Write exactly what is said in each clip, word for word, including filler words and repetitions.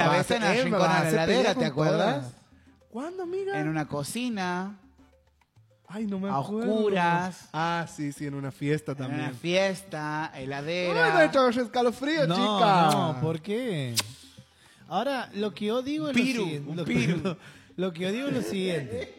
una vez en el rincón de la heladera, ¿te acuerdas? ¿Cuándo, amiga? En una cocina. Ay, no me a acuerdo. oscuras. Ah, sí, sí, en una fiesta también. En una fiesta, heladera. Ay, me ha hecho escalofrío, no, chica. No, ¿por qué? Ahora, lo que yo digo es Piru, lo siguiente. un Lo, piru. lo- lo que yo digo es lo siguiente.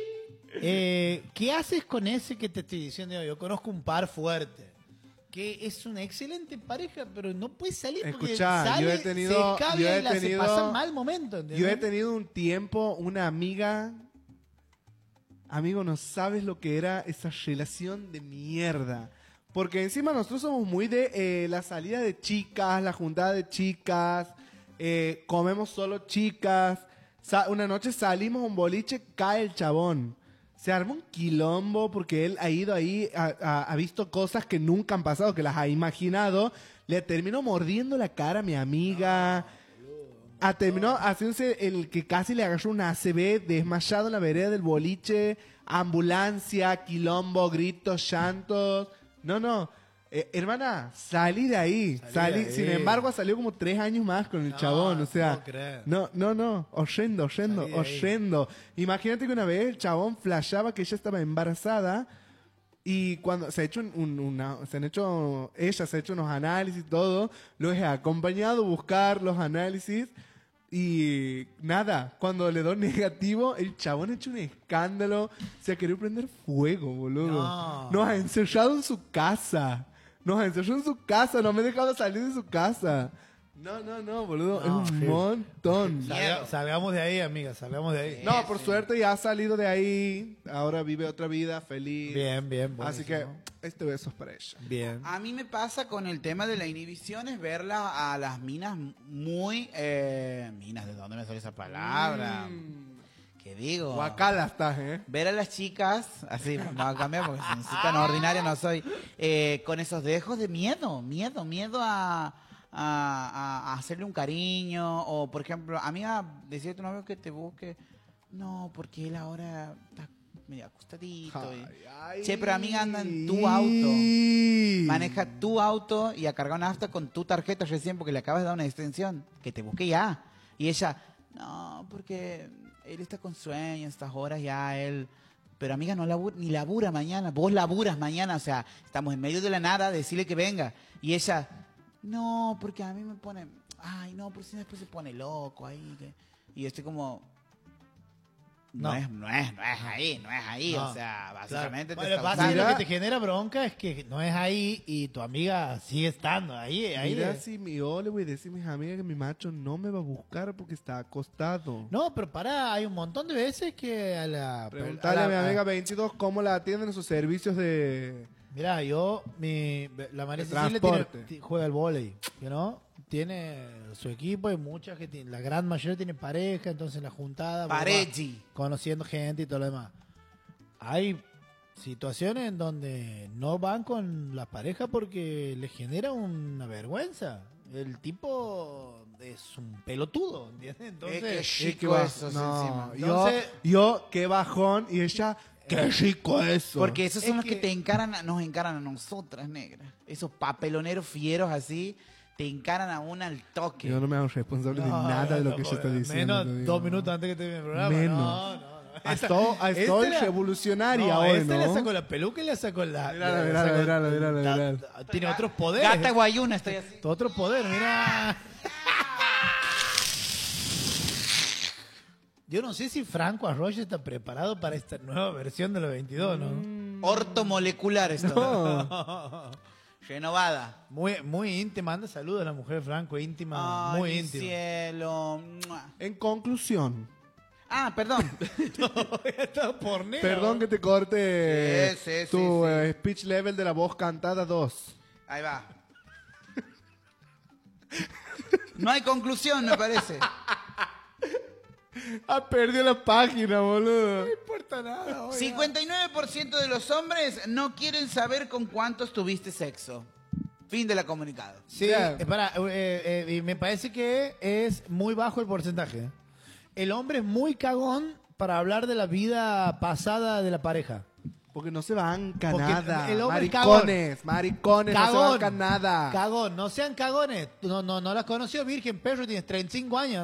Eh, ¿Qué haces con ese que te estoy diciendo? Yo conozco un par fuerte. Que es una excelente pareja, pero no puede salir porque Escuchá, sale, yo he tenido- se escabia yo he y la tenido- se pasa mal momento. ¿entendés? Yo he tenido un tiempo una amiga... Amigo, no sabes lo que era esa relación de mierda. Porque encima nosotros somos muy de eh, la salida de chicas, la juntada de chicas, eh, comemos solo chicas. Sa- una noche salimos a un boliche, cae el chabón. Se arma un quilombo porque él ha ido ahí, ha, ha- ha visto cosas que nunca han pasado, que las ha imaginado. Le terminó mordiendo la cara a mi amiga. Ah, terminó haciéndose el que casi le agarró una A C V, desmayado en la vereda del boliche, ambulancia, quilombo, gritos, llantos. No, no. Eh, hermana, salí de ahí. Salí Salí, de ahí. Sin embargo, salió como tres años más con el No, chabón. O no sea, puedo creer. no, no, no. Oyendo, oyendo, Salí de ahí. oyendo. Imagínate que una vez el chabón flashaba que ella estaba embarazada. Y cuando se ha hecho un, un- una, se han hecho, ella se ha hecho unos análisis y todo, lo he acompañado a buscar los análisis y nada, cuando le doy negativo, el chabón ha hecho un escándalo, se ha querido prender fuego, boludo. No. Nos ha encerrado en su casa, nos ha encerrado en su casa, no me ha dejado salir de su casa. No, no, no, boludo, No, es un sí. montón. Salga- salgamos de ahí, amiga, salgamos de ahí. No, por suerte ya ha salido de ahí, ahora vive otra vida feliz. Bien, bien. Así que buenísimo. este beso es para ella. Bien. A mí me pasa con el tema de la inhibición es verla a las minas muy... eh, minas, ¿de dónde me sale esa palabra? ¿Qué digo? Guacala estás, ¿eh? Ver a las chicas, así, me voy a cambiar porque si soy tan ordinaria no soy, eh, con esos dejos de miedo, miedo, miedo a, a, a- a hacerle un cariño, o por ejemplo, amiga, decía a tu novio que te busque, no, porque él ahora está medio acostadito. y- Ay, ay. Che, pero amiga anda en tu auto, maneja tu auto y ha cargado nafta con tu tarjeta recién porque le acabas de dar una extensión, que te busque ya. Y ella, no, porque él está con sueño, estas horas ya, él... Pero amiga, no labura, ni labura mañana, vos laburas mañana, o sea, estamos en medio de la nada, decirle que venga. Y ella, no, porque a mí me pone, ay, no, por si después se pone loco ahí. que-". Y yo estoy como, no, No. es, no es, no es ahí, no es ahí, No, o sea, básicamente Bueno, te lo que está pasa es que usando. lo que te genera bronca es que no es ahí y tu amiga sigue estando ahí. ahí Mira, es- si mi, yo le voy a decir a mis amigas que mi macho no me va a buscar porque está acostado. No, pero pará, hay un montón de veces que a la... Preguntarle a, mi amiga veintidós cómo la atienden en sus servicios de... Mira, yo, mi, la María De Cecilia tiene, transporte. ti- juega al vóley, you know? Tiene su equipo y mucha gente, la gran mayoría tiene pareja, entonces la juntada, vos Pareji. vas conociendo gente y todo lo demás. Hay situaciones en donde no van con la pareja porque les genera una vergüenza. El tipo es un pelotudo, ¿entiendes? Entonces, qué Eh, chico qué ba- esos no, encima. yo, Entonces- yo, qué bajón, y ella, qué rico eso. Porque esos son Es los que... que- te encaran, a- nos encaran a nosotras, negras. Esos papeloneros fieros así, te encaran a una al toque. Yo no me hago responsable de No, nada de lo no, que ella está no, diciendo. Menos te digo. dos minutos antes que termine el programa. Menos. No, no, no. Estoy, Esta- estoy esta la- revolucionaria no, hoy, esta le ¿no? sacó la peluca y le sacó la... Mírala, le mírala, sacó- mírala, mírala, ta- mírala. ta- Tiene otros poderes. Gata guayuna estoy así. Otro poder, mira. Yo no sé si Franco Arroyo está preparado para esta nueva versión de los veintidós, ¿no? Ortomolecular esto. No. Renovada. Muy, muy íntima. Manda saludos a la mujer de Franco, íntima, Ay, muy mi íntima. cielo. Mua. En conclusión, Ah, perdón. Está pornea, perdón que te corte Sí, sí, sí, tu sí. eh, speech level de la voz cantada dos. Ahí va. No hay conclusión, me parece. Ah, perdió la página, boludo. No importa nada. oiga. cincuenta y nueve por ciento de los hombres no quieren saber con cuántos tuviste sexo. Fin de la comunicado. Sí, Ya. eh, para, eh, eh, y me parece que es muy bajo el porcentaje. El hombre es muy cagón para hablar de la vida pasada de la pareja. Porque no se banca Porque nada. el hombre es maricones, maricones, no se Cagón. bancan nada. Cagón, no sean cagones. No, no, no las conoció virgen, perro, tienes treinta y cinco años.